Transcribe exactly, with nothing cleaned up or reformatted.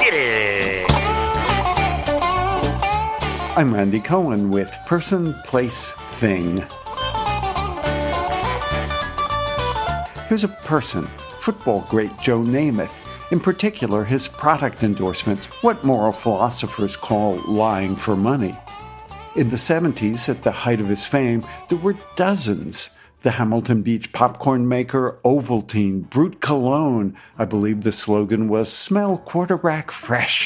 it! I'm Randy Cohen with Person, Place, Thing. Here's a person, football great Joe Namath. In particular, his product endorsement, what moral philosophers call lying for money. In the seventies, at the height of his fame, there were dozens. The Hamilton Beach popcorn maker, Ovaltine, Brut Cologne. I believe the slogan was, "Smell quarterback fresh."